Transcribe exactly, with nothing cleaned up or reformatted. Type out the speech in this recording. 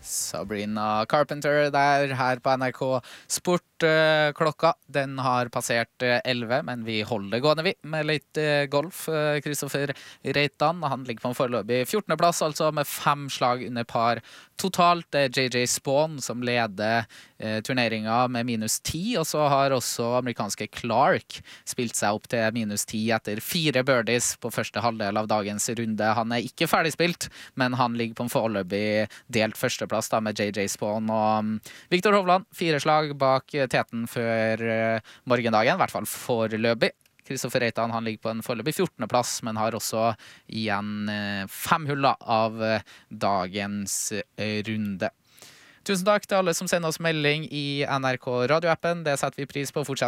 Sabrina Carpenter der her på N R K Sport. Uh, klokka, den har passert elleve, uh, men vi holder gående vi med litt uh, golf. Uh, Kristoffer Reitan, han ligger på en foreløpig fjortende plass, altså med fem slag under par totalt. Det er J J Spawn som leder uh, turneringa med minus ti, og så har også amerikanske Clark spilt seg opp til minus ti etter fire birdies på første halvdel av dagens runde. Han er ikke ferdig spilt, men han ligger på en foreløpig delt førsteplass da, med J J Spawn og um, Viktor Hovland, fire slag bak teten før uh, morgendagen, i hvert fall foreløpig. Kristoffer Reitan, han ligger på en foreløpig fjortende plass, men har også igjen uh, fem huller av uh, dagens uh, runde. Tusen takk til alle som sender oss melding i N R K radioappen. Det setter vi pris på. Fortsett